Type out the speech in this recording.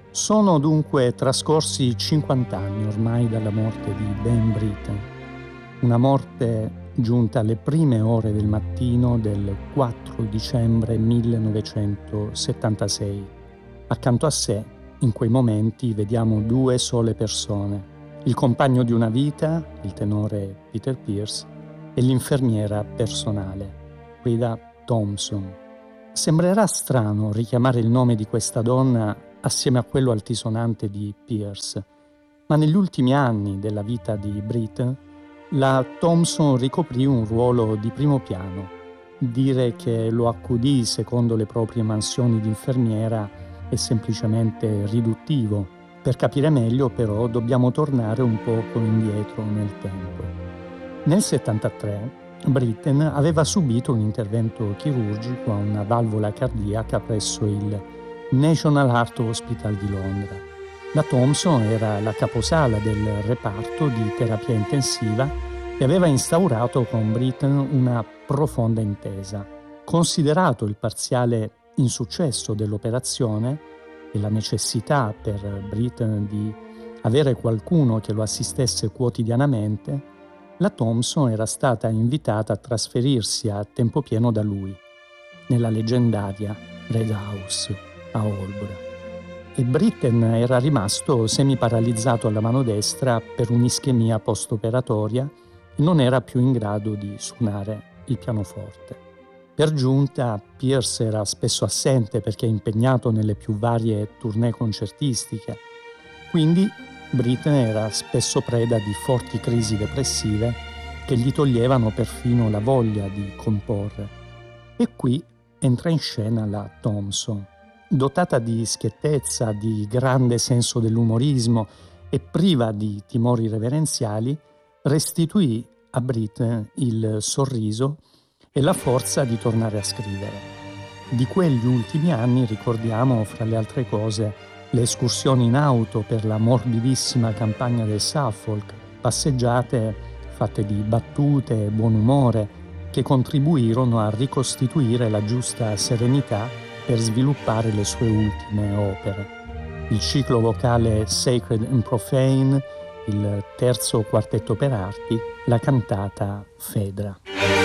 Sono dunque trascorsi 50 anni ormai dalla morte di Ben Britten, una morte giunta alle prime ore del mattino del 4 dicembre 1976. Accanto a sé, in quei momenti, vediamo due sole persone, il compagno di una vita, il tenore Peter Pierce, e l'infermiera personale, Rita Thompson. Sembrerà strano richiamare il nome di questa donna assieme a quello altisonante di Pierce, ma negli ultimi anni della vita di Britten, la Thompson ricoprì un ruolo di primo piano. Dire che lo accudì secondo le proprie mansioni di infermiera è semplicemente riduttivo. Per capire meglio, però, dobbiamo tornare un poco indietro nel tempo. Nel 73 Britten aveva subito un intervento chirurgico a una valvola cardiaca presso il National Heart Hospital di Londra. La Thompson era la caposala del reparto di terapia intensiva e aveva instaurato con Britten una profonda intesa. Considerato il parziale insuccesso dell'operazione e la necessità per Britten di avere qualcuno che lo assistesse quotidianamente, la Thompson era stata invitata a trasferirsi a tempo pieno da lui, nella leggendaria Red House a Holbrook. E Britten era rimasto semiparalizzato alla mano destra per un'ischemia post-operatoria e non era più in grado di suonare il pianoforte. Per giunta, Pierce era spesso assente perché impegnato nelle più varie tournée concertistiche, quindi Britten era spesso preda di forti crisi depressive che gli toglievano perfino la voglia di comporre. E qui entra in scena la Thompson. Dotata di schiettezza, di grande senso dell'umorismo e priva di timori reverenziali, restituì a Britten il sorriso e la forza di tornare a scrivere. Di quegli ultimi anni ricordiamo, fra le altre cose, le escursioni in auto per la morbidissima campagna del Suffolk, passeggiate fatte di battute e buon umore che contribuirono a ricostituire la giusta serenità per sviluppare le sue ultime opere. Il ciclo vocale Sacred and Profane, il terzo quartetto per archi, la cantata Fedra.